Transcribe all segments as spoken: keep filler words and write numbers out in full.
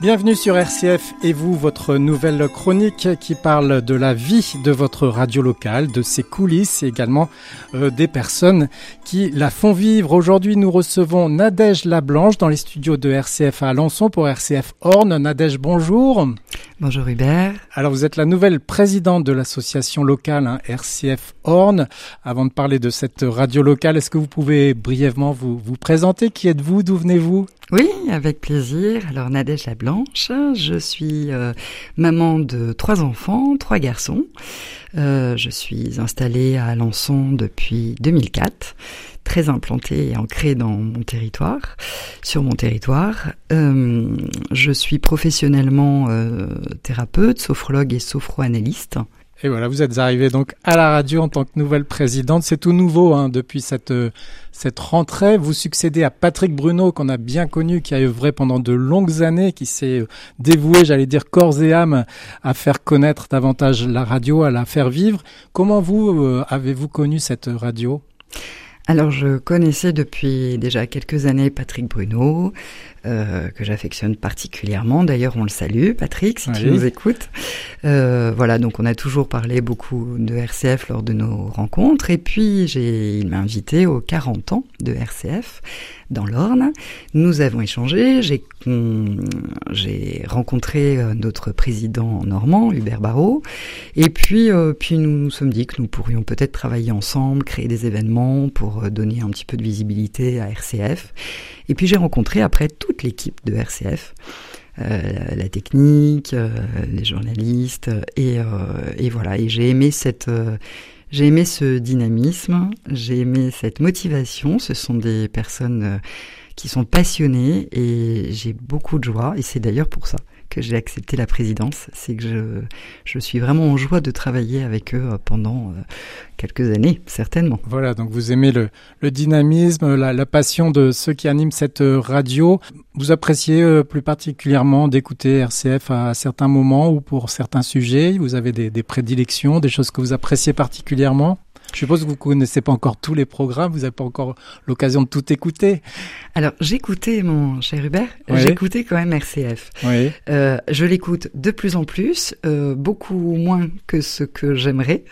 Bienvenue sur R C F et vous, votre nouvelle chronique qui parle de la vie de votre radio locale, de ses coulisses et également euh, des personnes qui la font vivre. Aujourd'hui, nous recevons Nadège Lablanche dans les studios de R C F à Alençon pour R C F Orne. Nadège, bonjour. Bonjour Hubert. Alors vous êtes la nouvelle présidente de l'association locale hein, R C F Orne. Avant de parler de cette radio locale, est-ce que vous pouvez brièvement vous, vous présenter? Qui êtes-vous? D'où venez-vous? Oui, avec plaisir. Alors Nadège Lablanche, je suis euh, maman de trois enfants, trois garçons. Euh, je suis installée à Alençon depuis deux mille quatre, très implantée et ancrée dans mon territoire, sur mon territoire. Euh, je suis professionnellement euh, thérapeute, sophrologue et sophroanalyste. Et voilà, vous êtes arrivée donc à la radio en tant que nouvelle présidente. C'est tout nouveau hein, depuis cette, euh, cette rentrée. Vous succédez à Patrick Bruno, qu'on a bien connu, qui a œuvré pendant de longues années, qui s'est euh, dévoué, j'allais dire, corps et âme à faire connaître davantage la radio, à la faire vivre. Comment vous euh, avez-vous connu cette radio ? Alors, je connaissais depuis déjà quelques années Patrick Bruno, euh, que j'affectionne particulièrement. D'ailleurs, on le salue, Patrick, si oui. tu nous écoutes. Euh, voilà, donc on a toujours parlé beaucoup de R C F lors de nos rencontres. Et puis, j'ai, il m'a invité aux quarante ans de R C F dans l'Orne. Nous avons échangé. J'ai, on, j'ai rencontré notre président normand, Hubert Barrault. Et puis, euh, puis nous nous sommes dit que nous pourrions peut-être travailler ensemble, créer des événements pour donner un petit peu de visibilité à R C F. Et puis j'ai rencontré après toute l'équipe de R C F, euh, la technique, euh, les journalistes, et, euh, et voilà. Et j'ai aimé cette, euh, j'ai aimé ce dynamisme, j'ai aimé cette motivation. Ce sont des personnes euh, qui sont passionnées et j'ai beaucoup de joie. Et c'est d'ailleurs pour ça que j'ai accepté la présidence, c'est que je, je suis vraiment en joie de travailler avec eux pendant euh, quelques années, certainement. Voilà, donc vous aimez le, le dynamisme, la, la passion de ceux qui animent cette radio. Vous appréciez euh, plus particulièrement d'écouter R C F à, à certains moments ou pour certains sujets? Vous avez des, des prédilections, des choses que vous appréciez particulièrement? Je suppose que vous ne connaissez pas encore tous les programmes, vous n'avez pas encore l'occasion de tout écouter. Alors, j'écoutais, mon cher Hubert, oui. j'écoutais quand même R C F. Oui. Euh, je l'écoute de plus en plus, euh, beaucoup moins que ce que j'aimerais.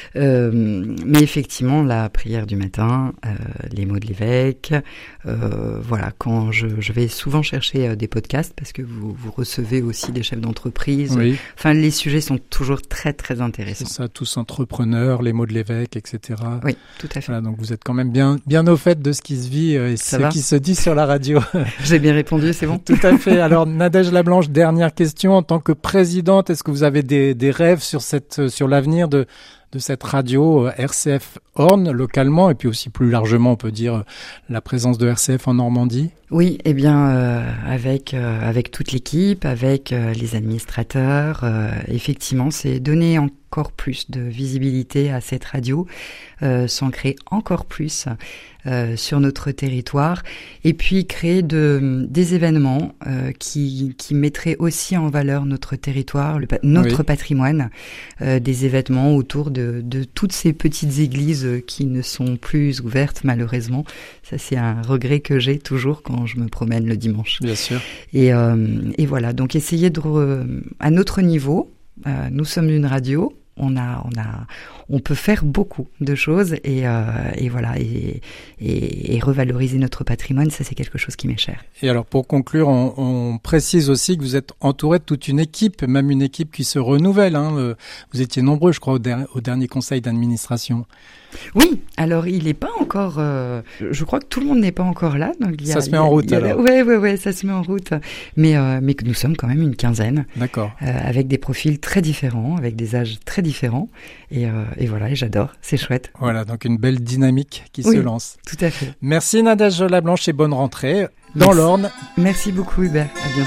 Euh, mais effectivement, la prière du matin, euh, les mots de l'évêque, euh, voilà, quand je, je vais souvent chercher euh, des podcasts, parce que vous, vous recevez aussi des chefs d'entreprise. Oui. Enfin, les sujets sont toujours très, très intéressants. C'est ça, tous entrepreneurs, les mots de l'évêque, et cetera. Oui, tout à fait. Voilà, donc vous êtes quand même bien, bien au fait de ce qui se vit euh, et Ça ce va qui se dit sur la radio. J'ai bien répondu, c'est bon? Tout à fait. Alors, Nadège Lablanche, dernière question. En tant que présidente, est-ce que vous avez des, des rêves sur cette, sur l'avenir de, de cette radio R C F Orne localement et puis aussi plus largement, on peut dire, la présence de R C F en Normandie? Oui, eh bien, euh, avec euh, avec toute l'équipe, avec euh, les administrateurs, euh, effectivement, c'est donner encore plus de visibilité à cette radio, euh, s'ancrer encore plus euh, sur notre territoire, et puis créer de des événements euh, qui qui mettraient aussi en valeur notre territoire, le, notre oui. patrimoine, euh, des événements autour de de toutes ces petites églises qui ne sont plus ouvertes malheureusement. Ça, c'est un regret que j'ai toujours quand je me promène le dimanche. Bien sûr. Et, euh, et voilà, donc essayer de, re, à notre niveau, euh, nous sommes une radio, on a, on a, on peut faire beaucoup de choses et, euh, et voilà, et, et, et revaloriser notre patrimoine, ça c'est quelque chose qui m'est cher. Et alors pour conclure, on, on précise aussi que vous êtes entouré de toute une équipe, même une équipe qui se renouvelle. Hein. Vous étiez nombreux, je crois, au, der- au dernier conseil d'administration. Oui, alors il n'est pas encore. Euh, je crois que tout le monde n'est pas encore là. Donc il y a, ça se met en route alors. Oui, oui, oui, ça se met en route. Mais euh, mais que nous sommes quand même une quinzaine. D'accord. Euh, avec des profils très différents, avec des âges très différents. Et, euh, et voilà, et j'adore. C'est chouette. Voilà, donc une belle dynamique qui oui, se lance. Tout à fait. Merci Nadège Lablanche et bonne rentrée dans Merci. l'Orne. Merci beaucoup Hubert. À bientôt.